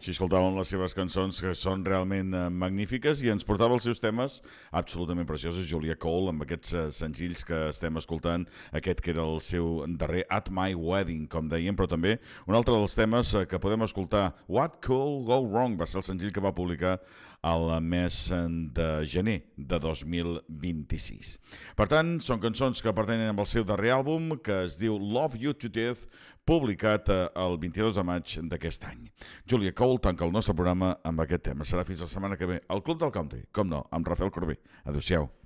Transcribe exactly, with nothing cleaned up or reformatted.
Així escoltàvem les seves cançons, que són realment eh, magnífiques, i ens portava els seus temes absolutament preciosos. Julia Cole, amb aquests eh, senzills que estem escoltant, aquest que era el seu darrer At My Wedding, com dèiem, però també un altre dels temes eh, que podem escoltar, What Could Go Wrong, va ser el senzill que va publicar al mes de gener de dos mil vint-i-sis. Per tant, són cançons que pertanyen al seu darrer àlbum, que es diu Love You to Death, publicat el vint-i-dos de maig d'aquest any. Julia Cole tanca el nostre programa amb aquest tema. Serà fins la setmana que ve al Club del Country, com no, amb Rafael Corbí. Adéu-siau.